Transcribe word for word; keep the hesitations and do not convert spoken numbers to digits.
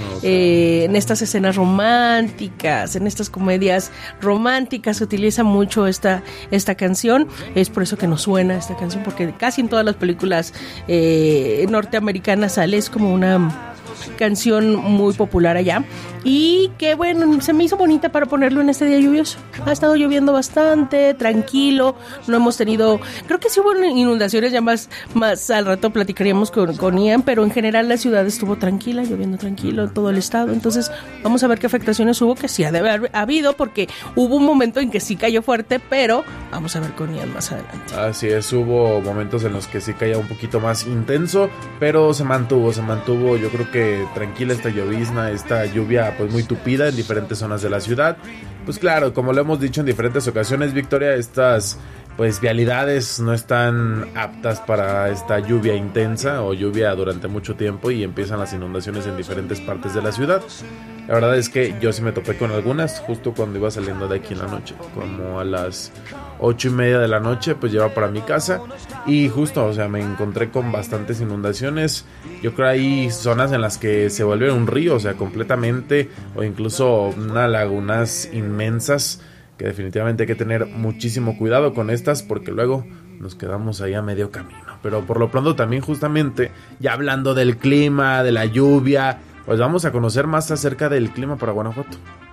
Okay. Eh, en estas escenas románticas, en estas comedias románticas se utiliza mucho esta, esta canción. Es por eso que nos suena esta canción, porque casi en todas las películas eh, norteamericanas sale, es como una canción muy popular allá, y que bueno, se me hizo bonita para ponerlo en este día lluvioso. Ha estado lloviendo bastante, tranquilo, no hemos tenido, creo que sí hubo inundaciones, ya más, más al rato platicaríamos con, con Ian, pero en general la ciudad estuvo tranquila, lloviendo tranquilo, todo el estado. Entonces vamos a ver qué afectaciones hubo, que sí ha de haber habido, porque hubo un momento en que sí cayó fuerte, pero vamos a ver con Ian más adelante. Así es, hubo momentos en los que sí caía un poquito más intenso, pero se mantuvo, se mantuvo, yo creo que tranquila esta llovizna, esta lluvia pues muy tupida en diferentes zonas de la ciudad. Pues claro, como lo hemos dicho en diferentes ocasiones, Victoria, estas pues vialidades no están aptas para esta lluvia intensa o lluvia durante mucho tiempo, y empiezan las inundaciones en diferentes partes de la ciudad. La verdad es que yo sí me topé con algunas justo cuando iba saliendo de aquí en la noche, como a las ocho y media de la noche, pues lleva para mi casa, y justo, o sea, me encontré con bastantes inundaciones. Yo creo hay zonas en las que se vuelve un río, o sea, completamente, o incluso unas lagunas inmensas, que definitivamente hay que tener muchísimo cuidado con estas, porque luego nos quedamos ahí a medio camino. Pero por lo pronto también, justamente, ya hablando del clima, de la lluvia, pues vamos a conocer más acerca del clima para Guanajuato.